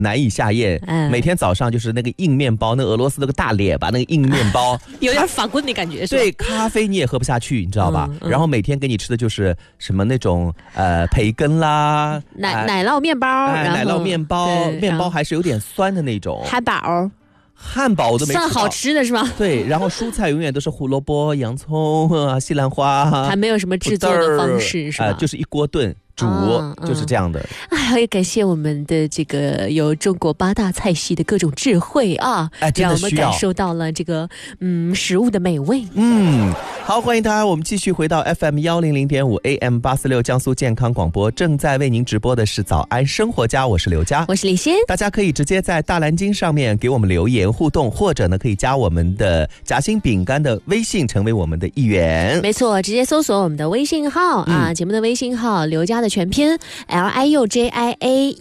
难以下咽。每天早上就是那个硬面包，那俄罗斯那个大列巴那个硬面包， 有点法棍的感觉是吧？ 对，咖啡你也喝不下去，你知道吧？然后每天给你吃的就是什么那种培根啦， 奶酪面包， 奶酪面包，面包还是有点酸的那种，汉堡我都没吃到， 算好吃的是吧？ 对，然后蔬菜永远都是胡萝卜、洋葱啊、西兰花， 还没有什么制作的方式是吧？ 就是一锅炖。就是这样的。 哎，也感谢我们的这个有中国8大菜系的各种智慧啊，让我们感受到了这个食物的美味。 好，欢迎大家，我们继续回到 FM 100.5 AM 846江苏健康广播，正在为您直播的是早安生活家，我是刘佳， 我是李欣。 大家可以直接在大蓝鲸上面给我们留言互动，或者呢可以加我们的夹心饼干的微信，成为我们的一员。 没错，直接搜索我们的微信号节目的微信号刘佳的全拼 LIUJIA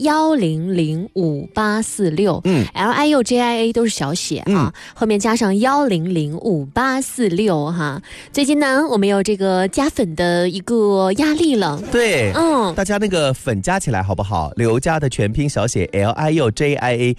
100586，LIUJIA 都是小写后面加上100586哈。最近呢，我们有这个加粉的一个压力了。 对，大家那个粉加起来好不好？刘佳的全拼小写 LIUJIA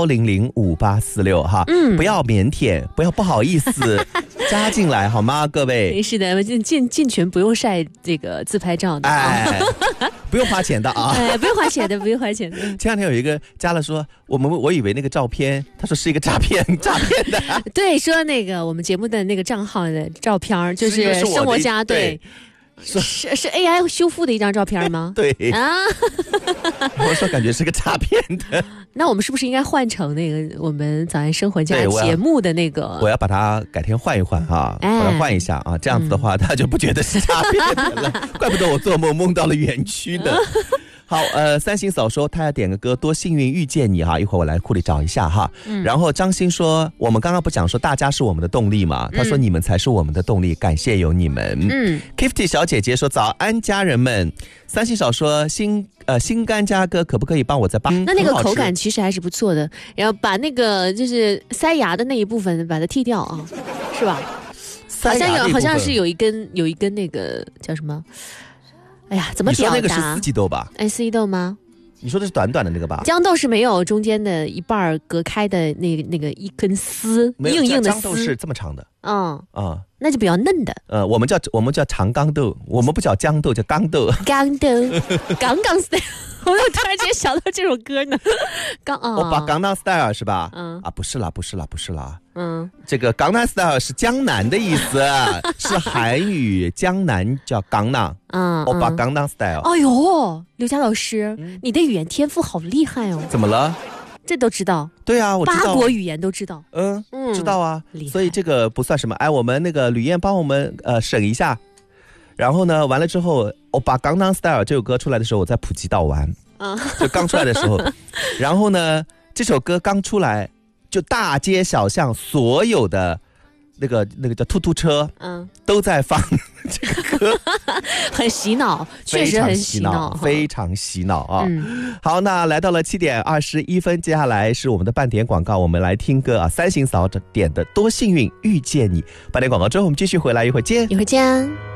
100586哈，不要腼腆，不要不好意思。加进来好吗，各位？ 是的，进群不用晒这个自拍照的， 不用花钱的啊， 不用花钱的，不用花钱的。 前两天有一个加了说，我以为那个照片，他说是一个诈骗的。 对，说那个我们节目的那个账号的照片就是生活家，对。是 AI 修复的一张照片吗？ 对我说感觉是个诈骗的。 那我们是不是应该换成那个我们早安生活家节目的那个？ 我要把它改天换一换啊，把它换一下啊，这样子的话他就不觉得是诈骗的了。怪不得我做梦梦到了园区的。好，三星嫂说她要点个歌，多幸运遇见你哈，一会儿我来库里找一下哈。然后张欣说，我们刚刚不讲说大家是我们的动力嘛？她说你们才是我们的动力，感谢有你们。Kifty 小姐姐说早安家人们。三星嫂说心肝加哥可不可以帮我再那个口感其实还是不错的，然后把那个就是塞牙的那一部分把它剔掉啊，是吧？好像是有一根那个叫什么？哎呀，怎么表达？ 你说那个是四季豆吧？ 四季豆吗？ 你说的是短短的那个吧？ 豇豆是没有中间的一半隔开的那个一根丝，硬硬的丝。 豇豆是这么长的。 那就比较嫩的。 我们叫长缸豆，我们不叫豇豆，叫缸豆。 缸豆，刚 style。我突然间想到这首歌呢。 我把江南 style 是吧？不是啦。这个江南 style 是江南的意思，是韩语江南叫江南。我把江南 style。 哎呦，刘佳老师，你的语言天赋好厉害哦！ 怎么了？ 这都知道？ 对啊，我知道。 8国语言都知道。 知道啊。所以这个不算什么。我们那个吕燕帮我们审一下。然后呢，完了之后，我把《江南 Style》这首歌出来的时候，我在普吉岛玩，就刚出来的时候。然后呢，这首歌刚出来，就大街小巷所有的那个叫突突车，都在放这个歌， 很洗脑，确实很洗脑， 非常洗脑啊！好，那来到了7点21分，接下来是我们的半点广告，我们来听歌啊，三星嫂点的《多幸运遇见你》。半点广告之后，我们继续回来，一会儿见。